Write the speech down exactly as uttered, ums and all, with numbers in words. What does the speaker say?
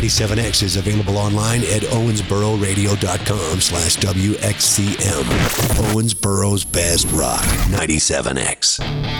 ninety-seven X is available online at owensbororadio.com slash WXCM. Owensboro's best rock, ninety-seven X.